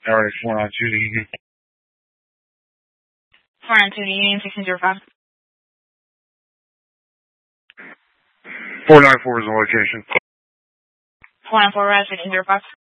Alright, 492 to Union. 492 to Union, 1605. 494 is the location. 494 Red, 1605.